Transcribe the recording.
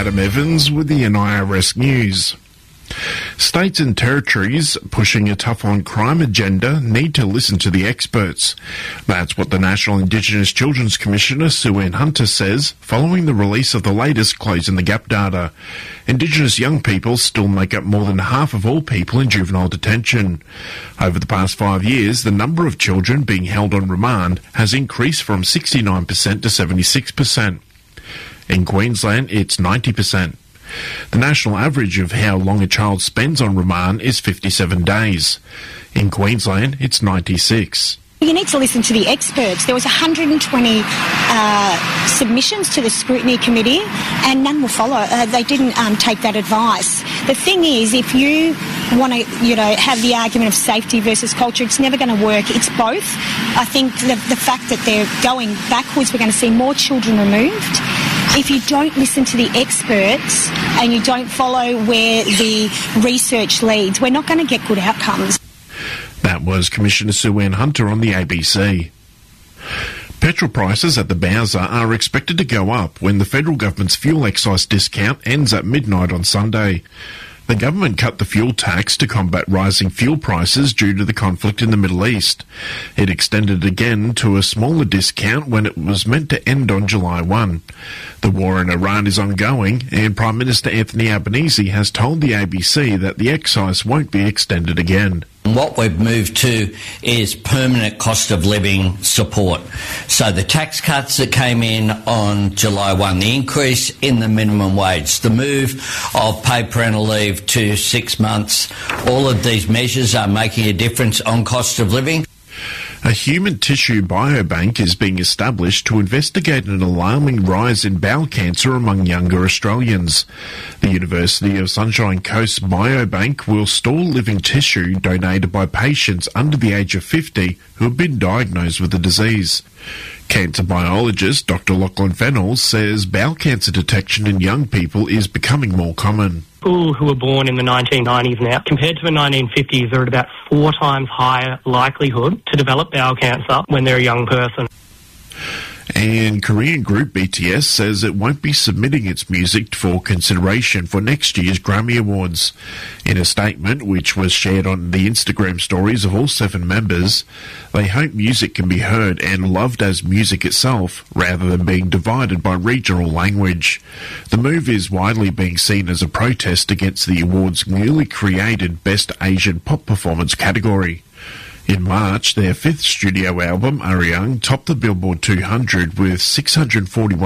Adam Evans with the NIRS News. States and territories pushing a tough-on-crime agenda need to listen to the experts. That's what the National Indigenous Children's Commissioner, Sue Ann Hunter, says following the release of the latest Closing the Gap data. Indigenous young people still make up more than half of all people in juvenile detention. Over the past 5 years, the number of children being held on remand has increased from 69% to 76%. In Queensland, it's 90%. The national average of how long a child spends on remand is 57 days. In Queensland, it's 96. You need to listen to the experts. There was 120 submissions to the scrutiny committee, and none will follow. They didn't take that advice. The thing is, if you want to, have the argument of safety versus culture, it's never going to work. It's both. I think the fact that they're going backwards, we're going to see more children removed. If you don't listen to the experts and you don't follow where the research leads, we're not going to get good outcomes. That was Commissioner Sue Ann Hunter on the ABC. Petrol prices at the Bowser are expected to go up when the federal government's fuel excise discount ends at midnight on Sunday. The government cut the fuel tax to combat rising fuel prices due to the conflict in the Middle East. It extended again to a smaller discount when it was meant to end on July 1. The war in Iran is ongoing, and Prime Minister Anthony Albanese has told the ABC that the excise won't be extended again. What we've moved to is permanent cost of living support. So the tax cuts that came in on July 1, the increase in the minimum wage, the move of paid parental leave to 6 months, all of these measures are making a difference on cost of living. A human tissue biobank is being established to investigate an alarming rise in bowel cancer among younger Australians. The University of Sunshine Coast Biobank will store living tissue donated by patients under the age of 50 who have been diagnosed with the disease. Cancer biologist Dr. Lachlan Fennell says bowel cancer detection in young people is becoming more common. People who were born in the 1990s now, compared to the 1950s, are at about 4 times higher likelihood to develop bowel cancer when they're a young person. And Korean group BTS says it won't be submitting its music for consideration for next year's Grammy Awards. In a statement which was shared on the Instagram stories of all 7 members, they hope music can be heard and loved as music itself, rather than being divided by regional language. The move is widely being seen as a protest against the award's newly created Best Asian Pop Performance category. In March, their 5th studio album, Arirang, topped the Billboard 200 with 641